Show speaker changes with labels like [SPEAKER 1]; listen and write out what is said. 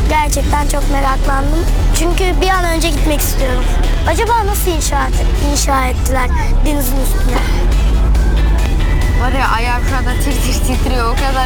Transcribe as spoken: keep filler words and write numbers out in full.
[SPEAKER 1] Gerçekten çok meraklandım. Çünkü bir an önce gitmek istiyorum. Acaba nasıl inşa, inşa ettiler denizin üstüne?
[SPEAKER 2] Var ya ayağım şu anda tir tir titriyor. O kadar